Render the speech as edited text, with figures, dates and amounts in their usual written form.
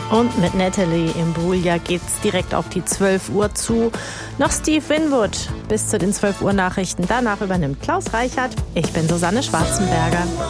Und mit Natalie Imbruglia geht's direkt auf die 12 Uhr zu. Noch Steve Winwood bis zu den 12 Uhr Nachrichten. Danach übernimmt Klaus Reichert. Ich bin Susanne Schwarzenberger.